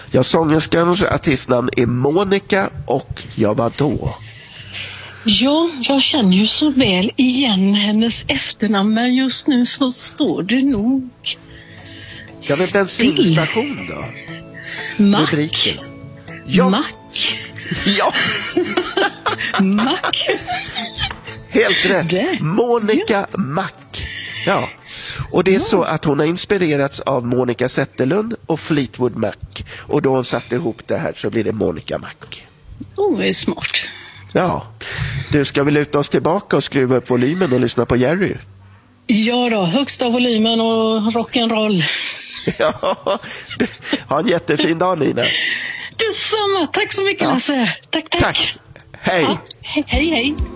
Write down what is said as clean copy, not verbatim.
Ja, sångerskans artistnamn är Monica och jag var då. Ja, jag känner ju så väl igen hennes efternamn, men just nu så står det nog Ja, men bensinstation då? Mack. Rubriken. Ja. Mack. Ja. Mack. Helt rätt. Det. Monica Mack. Ja. Och det är så att hon har inspirerats av Monica Zetterlund och Fleetwood Mac. Och då hon satte ihop det här så blir det Monica Mack. Det är smart. Ja. Du, ska vi luta oss tillbaka och skruva upp volymen och lyssna på Jerry? Ja då, högsta volymen och rock'n'roll. Ja. Ha en jättefin dag, Nina. Detsamma, tack så mycket Lasse. Tack. Tack. Hej. Ja, hej.